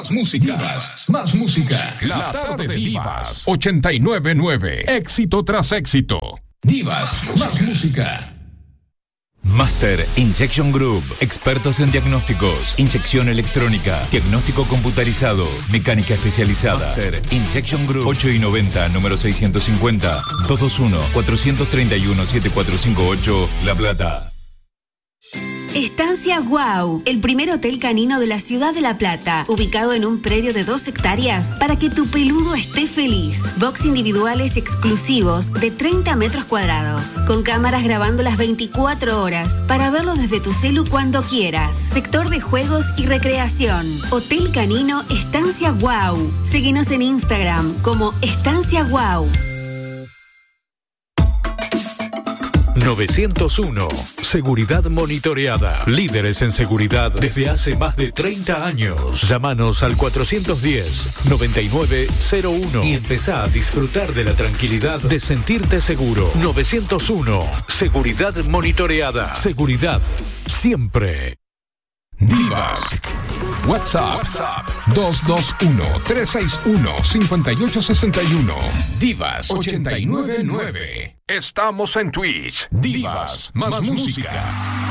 más música. Divas, más música. La tarde de Divas. 89.9. Éxito tras éxito. Divas, más música. Master Injection Group, expertos en diagnósticos, inyección electrónica, diagnóstico computarizado, mecánica especializada. Master Injection Group, 8 y 90, número 650, 221-431-7458, La Plata. Estancia Wow, el primer hotel canino de la ciudad de La Plata, ubicado en un predio de 2 hectáreas para que tu peludo esté feliz. Box individuales exclusivos de 30 metros cuadrados, con cámaras grabando las 24 horas para verlo desde tu celu cuando quieras. Sector de juegos y recreación. Hotel Canino Estancia Wow. Síguenos en Instagram como Estancia Wow. 901. Seguridad monitoreada. Líderes en seguridad desde hace más de 30 años. Llámanos al 410-9901 y empezá a disfrutar de la tranquilidad de sentirte seguro. 901. Seguridad monitoreada. Seguridad siempre. Divas. WhatsApp 221-361-5861. Divas 899. Estamos en Twitch. Divas más música.